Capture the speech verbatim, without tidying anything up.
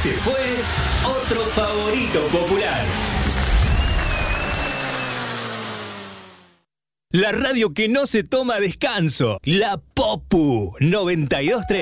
Este fue otro favorito popular. La radio que no se toma descanso. La Popu noventa y dos punto tres.